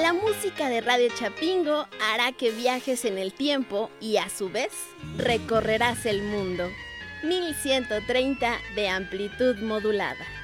La música de Radio Chapingo hará que viajes en el tiempo y a su vez recorrerás el mundo. 1130 de amplitud modulada.